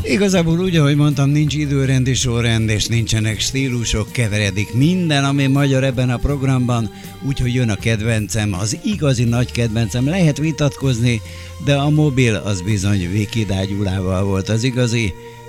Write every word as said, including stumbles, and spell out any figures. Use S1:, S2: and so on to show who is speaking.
S1: Igazából úgy, ahogy mondtam, nincs időrend és sorrend, és nincsenek stílusok, keveredik minden, ami magyar ebben a programban, úgyhogy jön a kedvencem, az igazi nagy kedvencem, lehet vitatkozni, de a mobil az bizony Viki Dágy Gyulával volt az igazi.